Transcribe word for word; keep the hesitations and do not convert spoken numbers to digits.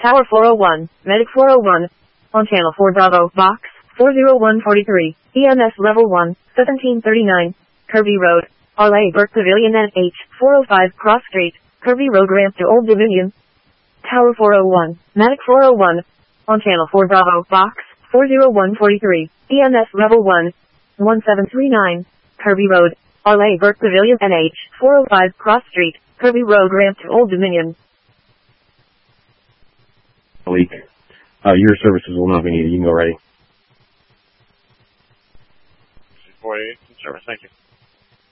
Tower four oh one, Medic four oh one. On Channel four Bravo, Box four oh one forty-three, E M S Level one, seventeen thirty-nine, Kirby Road, R A Burke Pavilion N H four oh five Cross Street, Kirby Road ramp to Old Dominion. Tower four oh one, Medic four oh one. On Channel four Bravo, Box four oh one forty-three, E M S Level one, seventeen thirty-nine, Kirby Road, R A Burke Pavilion N H four oh five Cross Street, Kirby Road ramp to Old Dominion. Leak. Uh, your services will not be needed. You can go ready. four eighty-eight, service, thank you.